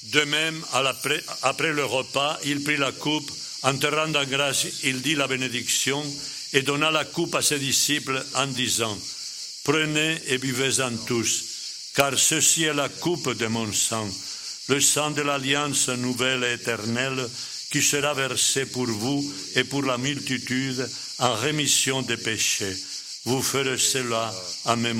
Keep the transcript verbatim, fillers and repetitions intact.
De même, après le repas, il prit la coupe, en te rendant grâce, il dit la bénédiction et donna la coupe à ses disciples en disant « Prenez et buvez-en tous, car ceci est la coupe de mon sang, le sang de l'alliance nouvelle et éternelle qui sera versé pour vous et pour la multitude en rémission des péchés. Vous ferez cela en mémoire